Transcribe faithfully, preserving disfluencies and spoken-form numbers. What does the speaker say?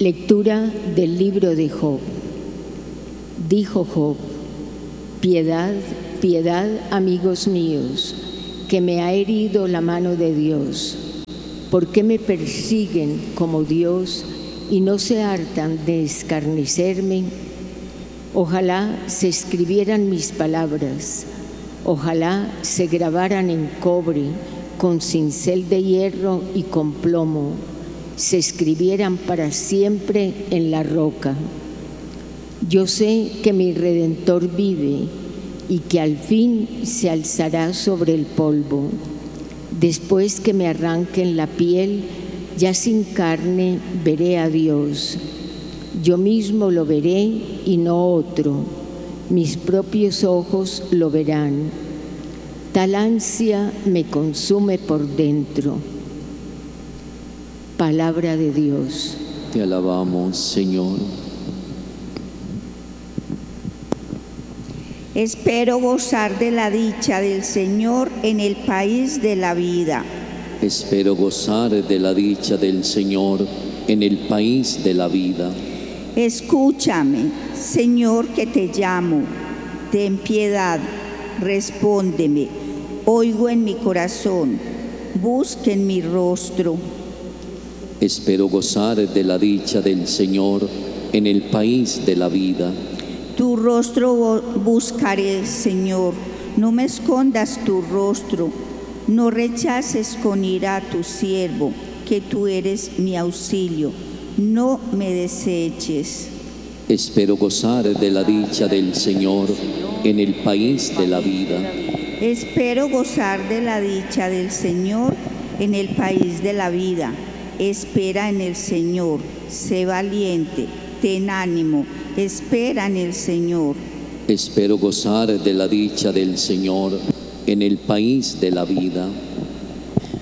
Lectura del libro de Job. Dijo Job: Piedad, piedad, amigos míos, que me ha herido la mano de Dios. ¿Por qué me persiguen como Dios y no se hartan de escarnecerme? Ojalá se escribieran mis palabras, ojalá se grabaran en cobre, con cincel de hierro y con plomo, se escribieran para siempre en la roca. Yo sé que mi Redentor vive y que al fin se alzará sobre el polvo. Después que me arranquen la piel, ya sin carne, veré a Dios. Yo mismo lo veré y no otro. Mis propios ojos lo verán. Tal ansia me consume por dentro. Palabra de Dios. Te alabamos, Señor. Espero gozar de la dicha del Señor en el país de la vida. Espero gozar de la dicha del Señor en el país de la vida. Escúchame, Señor, que te llamo. Ten piedad, respóndeme. Oigo en mi corazón, busca en mi rostro. Espero gozar de la dicha del Señor en el país de la vida. Tu rostro buscaré, Señor. No me escondas tu rostro. No rechaces con ira a tu siervo, que tú eres mi auxilio. No me deseches. Espero gozar de la dicha del Señor en el país de la vida. Espero gozar de la dicha del Señor en el país de la vida. Espera en el Señor, sé valiente, ten ánimo, espera en el Señor. Espero gozar de la dicha del Señor en el país de la vida.